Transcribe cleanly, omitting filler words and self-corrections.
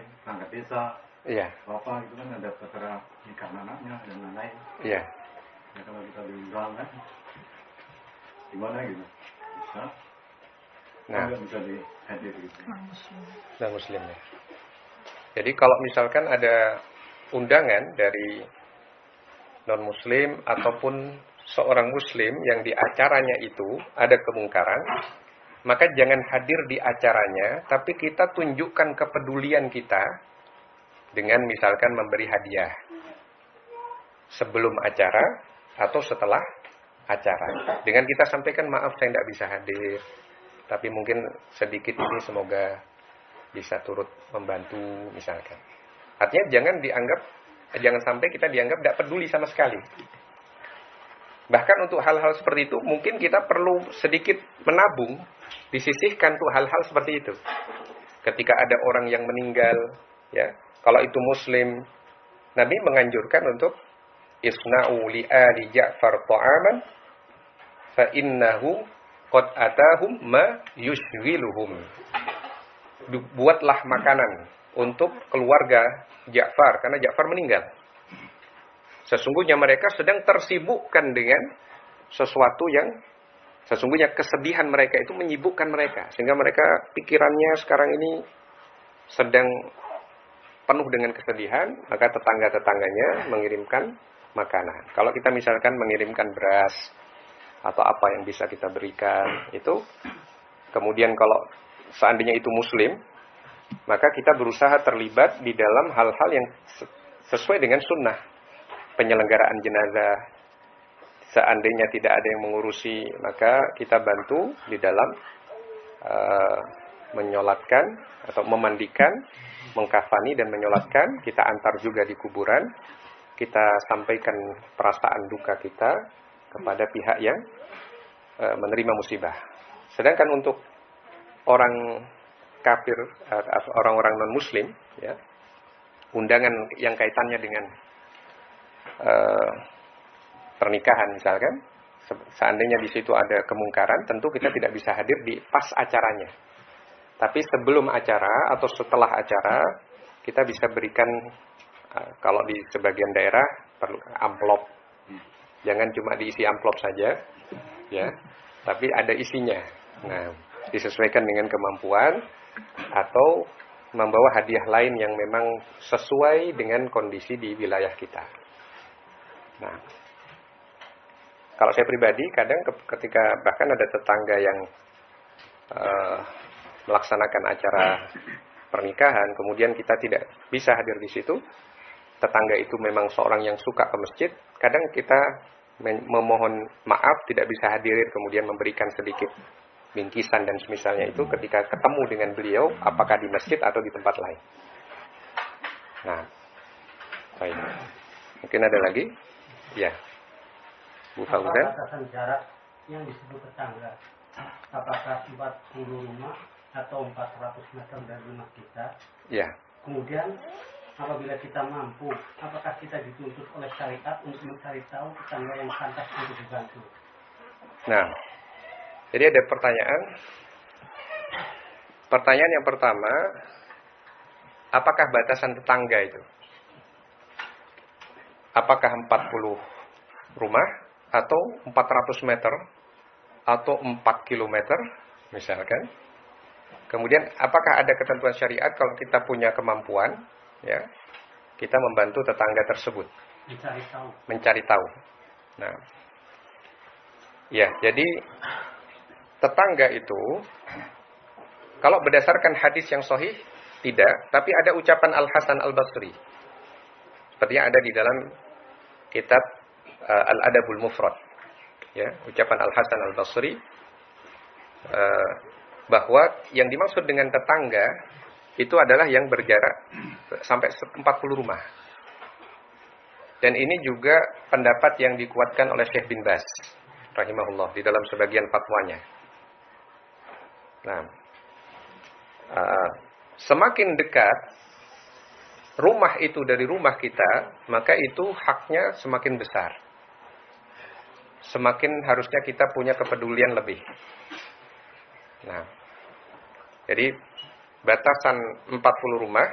perangkat desa, Iya. apa itu kan ada perkara nikah anaknya dan lain-lain. Iya. Ya kalau kita diundang kan, gimana gitu? Bisa? Nah, Nggak bisa dihadir gitu. non muslim ya. Jadi kalau misalkan ada undangan dari non muslim ataupun seorang muslim yang di acaranya itu ada kemungkaran, maka jangan hadir di acaranya, tapi kita tunjukkan kepedulian kita dengan misalkan memberi hadiah sebelum acara atau setelah acara. Dengan kita sampaikan, maaf saya tidak bisa hadir, tapi mungkin sedikit ini semoga bisa turut membantu misalkan. Artinya jangan sampai kita dianggap tidak peduli sama sekali. Bahkan untuk hal-hal seperti itu mungkin kita perlu sedikit menabung, disisihkan tuh hal-hal seperti itu. Ketika ada orang yang meninggal, ya, kalau itu muslim, Nabi menganjurkan untuk isna'u li ali Ja'far ta'aman fa innahu qad atahum ma yushghiluhum. Buatlah makanan untuk keluarga Ja'far karena Ja'far meninggal. Sesungguhnya mereka sedang tersibukkan dengan sesuatu yang sesungguhnya kesedihan mereka itu menyibukkan mereka. Sehingga mereka pikirannya sekarang ini sedang penuh dengan kesedihan, maka tetangga-tetangganya mengirimkan makanan. Kalau kita misalkan mengirimkan beras atau apa yang bisa kita berikan, itu kemudian kalau seandainya itu muslim, maka kita berusaha terlibat di dalam hal-hal yang sesuai dengan sunnah. Penyelenggaraan jenazah, seandainya tidak ada yang mengurusi, maka kita bantu di dalam menyolatkan atau memandikan, mengkafani dan menyolatkan. Kita antar juga di kuburan, kita sampaikan perasaan duka kita kepada pihak yang menerima musibah. Sedangkan untuk orang kafir, orang-orang non muslim, ya, undangan yang kaitannya dengan pernikahan misalkan, seandainya di situ ada kemungkaran, tentu kita tidak bisa hadir di pas acaranya. Tapi sebelum acara atau setelah acara, kita bisa berikan, kalau di sebagian daerah perlu amplop. Jangan cuma diisi amplop saja, ya, tapi ada isinya. Nah, disesuaikan dengan kemampuan atau membawa hadiah lain yang memang sesuai dengan kondisi di wilayah kita. Nah, kalau saya pribadi kadang ketika bahkan ada tetangga yang melaksanakan acara pernikahan, kemudian kita tidak bisa hadir di situ, tetangga itu memang seorang yang suka ke masjid, kadang kita memohon maaf tidak bisa hadirin, kemudian memberikan sedikit bingkisan dan semisalnya itu ketika ketemu dengan beliau, apakah di masjid atau di tempat lain. Nah, baik. Mungkin ada lagi? Ya, Bu Fauzan. Batasan jarak yang disebut tetangga, apakah 40 rumah atau 400 meter dari rumah kita? Ya. Kemudian apabila kita mampu, apakah kita dituntut oleh syariat untuk mencari tahu tetangga yang pantas untuk dibantu? Nah, jadi ada pertanyaan. Pertanyaan yang pertama, apakah batasan tetangga itu? Apakah 40 rumah atau 400 meter atau 4 kilometer misalkan? Kemudian apakah ada ketentuan syariat kalau kita punya kemampuan, ya, kita membantu tetangga tersebut mencari tahu. Nah, ya, jadi tetangga itu kalau berdasarkan hadis yang sahih tidak, tapi ada ucapan Al-Hasan Al-Basri. Sepertinya ada di dalam kitab Al-Adabul Mufrad, ya, ucapan Al-Hasan Al-Basri, bahwa yang dimaksud dengan tetangga itu adalah yang berjarak sampai 40 rumah. Dan ini juga pendapat yang dikuatkan oleh Syekh bin Baz rahimahullah di dalam sebagian fatwanya. Nah, semakin dekat rumah itu dari rumah kita, maka itu haknya semakin besar. Semakin harusnya kita punya kepedulian lebih. Nah, jadi batasan 40 rumah